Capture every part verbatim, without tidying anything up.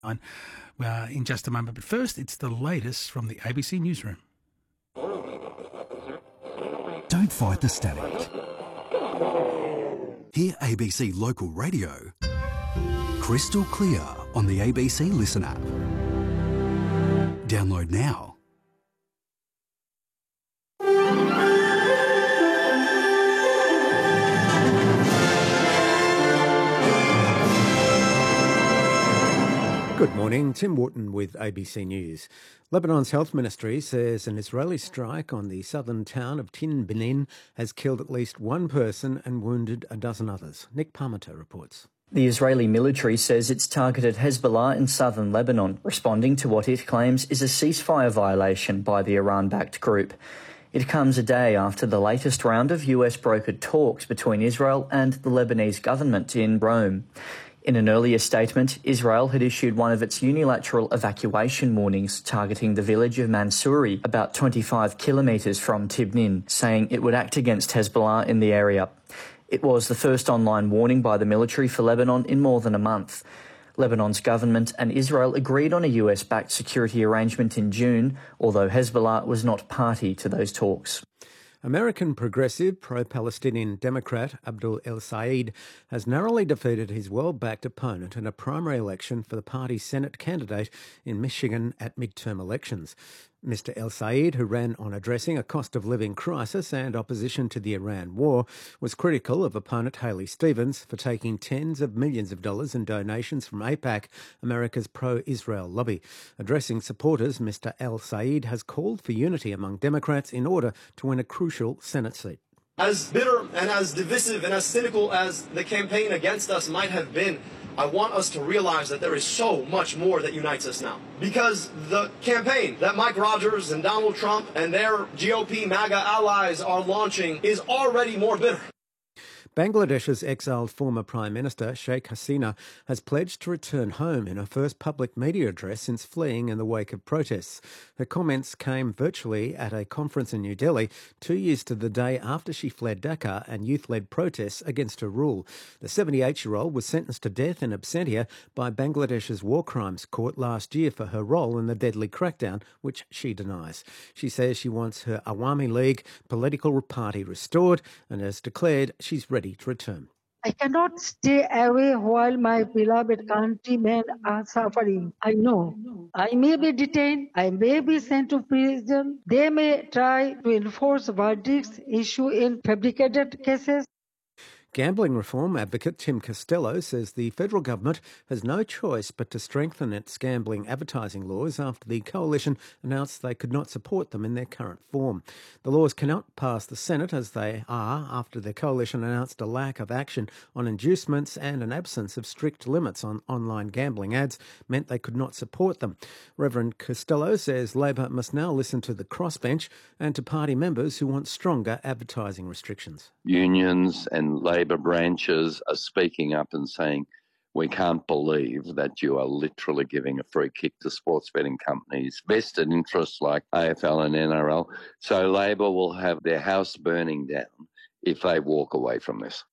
Uh, in just a moment. But first, it's the latest from the A B C Newsroom. Don't fight the static. Hear A B C Local Radio crystal clear on the A B C Listen app. Download now. Good morning, Tim Wharton with A B C News. Lebanon's health ministry says an Israeli strike on the southern town of Tin Benin has killed at least one person and wounded a dozen others. Nick Parmenter reports. The Israeli military says it's targeted Hezbollah in southern Lebanon, responding to what it claims is a ceasefire violation by the Iran-backed group. It comes a day after the latest round of U S-brokered talks between Israel and the Lebanese government in Rome. In an earlier statement, Israel had issued one of its unilateral evacuation warnings targeting the village of Mansouri, about twenty-five kilometres from Tibnin, saying it would act against Hezbollah in the area. It was the first online warning by the military for Lebanon in more than a month. Lebanon's government and Israel agreed on a U S-backed security arrangement in June, although Hezbollah was not party to those talks. American progressive pro-Palestinian Democrat Abdul El-Sayed has narrowly defeated his well-backed opponent in a primary election for the party's Senate candidate in Michigan at midterm elections. Mister El-Sayed, who ran on addressing a cost-of-living crisis and opposition to the Iran war, was critical of opponent Haley Stevens for taking tens of millions of dollars in donations from AIPAC, America's pro-Israel lobby. Addressing supporters, Mister El-Sayed has called for unity among Democrats in order to win a crucial Senate seat. As bitter and as divisive and as cynical as the campaign against us might have been, I want us to realize that there is so much more that unites us now. Because the campaign that Mike Rogers and Donald Trump and their G O P MAGA allies are launching is already more bitter. Bangladesh's exiled former Prime Minister Sheikh Hasina has pledged to return home in her first public media address since fleeing in the wake of protests. Her comments came virtually at a conference in New Delhi, two years to the day after she fled Dhaka and youth-led protests against her rule. The seventy-eight-year-old was sentenced to death in absentia by Bangladesh's War Crimes Court last year for her role in the deadly crackdown, which she denies. She says she wants her Awami League political party restored and has declared she's ready to return. I cannot stay away while my beloved countrymen are suffering. I know I may be detained, I may be sent to prison. They may try to enforce verdicts issued in fabricated cases. Gambling reform advocate Tim Costello says the federal government has no choice but to strengthen its gambling advertising laws after the coalition announced they could not support them in their current form. The laws cannot pass the Senate as they are after the coalition announced a lack of action on inducements and an absence of strict limits on online gambling ads meant they could not support them. Reverend Costello says Labor must now listen to the crossbench and to party members who want stronger advertising restrictions. Unions and Labor branches are speaking up and saying, we can't believe that you are literally giving a free kick to sports betting companies, vested interests like A F L and N R L. So Labor will have their house burning down if they walk away from this.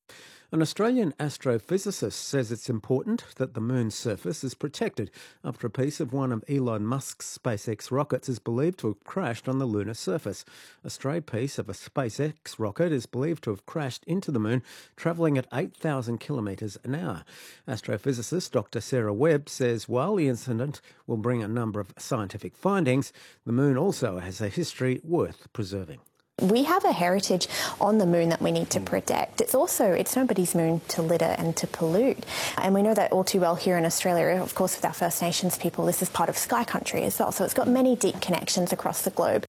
An Australian astrophysicist says it's important that the moon's surface is protected after a piece of one of Elon Musk's SpaceX rockets is believed to have crashed on the lunar surface. A stray piece of a SpaceX rocket is believed to have crashed into the moon, travelling at eight thousand kilometres an hour. Astrophysicist Doctor Sarah Webb says while the incident will bring a number of scientific findings, the moon also has a history worth preserving. We have a heritage on the moon that we need to protect. It's also, it's nobody's moon to litter and to pollute. And we know that all too well here in Australia. Of course, with our First Nations people, this is part of Sky Country as well. So it's got many deep connections across the globe.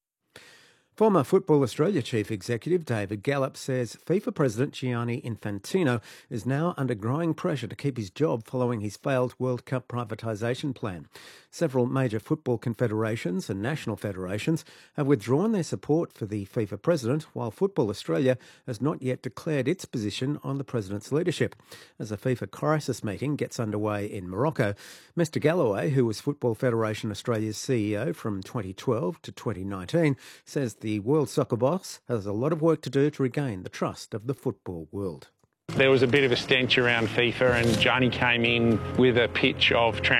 Former Football Australia Chief Executive David Gallop says FIFA President Gianni Infantino is now under growing pressure to keep his job following his failed World Cup privatisation plan. Several major football confederations and national federations have withdrawn their support for the FIFA president, while Football Australia has not yet declared its position on the president's leadership. As a FIFA crisis meeting gets underway in Morocco, Mister Galloway, who was Football Federation Australia's C E O from twenty twelve to twenty nineteen, says the World Soccer boss has a lot of work to do to regain the trust of the football world. There was a bit of a stench around FIFA, and Johnny came in with a pitch of